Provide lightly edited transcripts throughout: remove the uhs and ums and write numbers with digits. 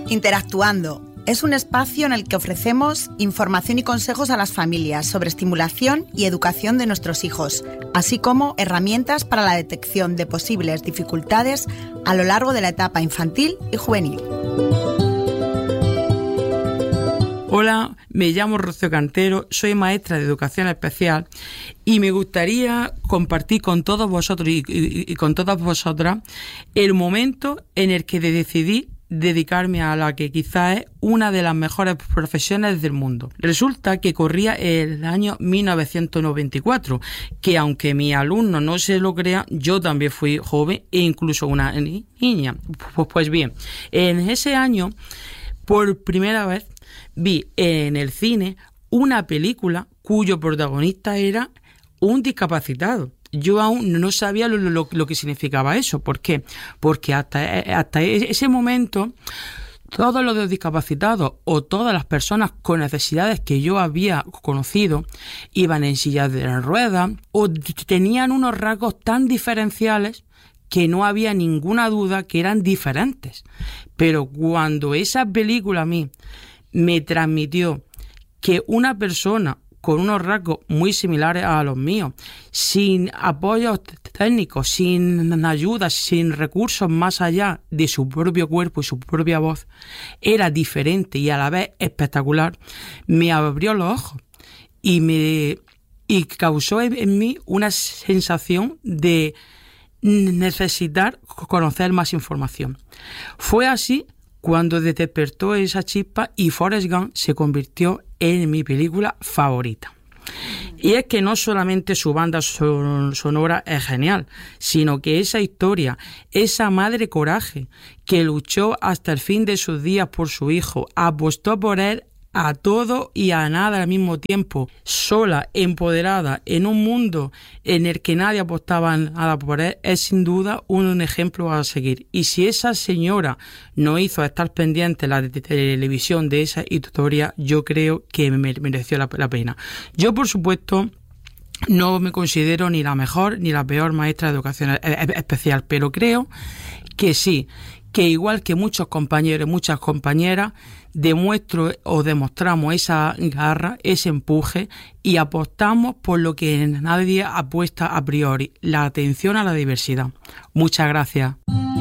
Interactuando es un espacio en el que ofrecemos información y consejos a las familias sobre estimulación y educación de nuestros hijos, así como herramientas para la detección de posibles dificultades a lo largo de la etapa infantil y juvenil. Hola, me llamo Rocío Cantero, soy maestra de educación especial y me gustaría compartir con todos vosotros y con todas vosotras el momento en el que decidí dedicarme a la que quizás es una de las mejores profesiones del mundo. Resulta que corría el año 1994, que aunque mis alumnos no se lo crean, yo también fui joven e incluso una niña. Pues bien, en ese año, por primera vez, vi en el cine una película cuyo protagonista era un discapacitado. Yo aún no sabía lo que significaba eso. ¿Por qué? Porque hasta ese momento todos los discapacitados o todas las personas con necesidades que yo había conocido iban en sillas de ruedas o tenían unos rasgos tan diferenciales que no había ninguna duda que eran diferentes. Pero cuando esa película a mí me transmitió que una persona con unos rasgos muy similares a los míos, sin apoyos técnicos, sin ayuda, sin recursos más allá de su propio cuerpo y su propia voz, era diferente y a la vez espectacular, me abrió los ojos y causó en mí una sensación de necesitar conocer más información. Fue así cuando despertó esa chispa y Forrest Gump se convirtió en mi película favorita. Y es que no solamente su banda sonora es genial, sino que esa historia, esa madre coraje que luchó hasta el fin de sus días por su hijo, apostó por él a todo y a nada al mismo tiempo, sola, empoderada, en un mundo en el que nadie apostaba nada por él, es sin duda un ejemplo a seguir. Y si esa señora no hizo estar pendiente la televisión de esa historia, yo creo que mereció la pena. Yo, por supuesto, no me considero ni la mejor ni la peor maestra de educación especial, pero creo que sí, que igual que muchos compañeros y muchas compañeras, demostramos esa garra, ese empuje y apostamos por lo que nadie apuesta a priori, la atención a la diversidad. Muchas gracias.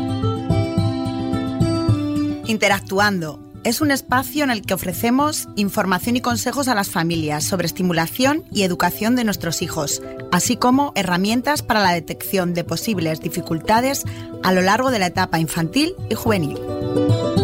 Interactuando es un espacio en el que ofrecemos información y consejos a las familias sobre estimulación y educación de nuestros hijos, así como herramientas para la detección de posibles dificultades a lo largo de la etapa infantil y juvenil.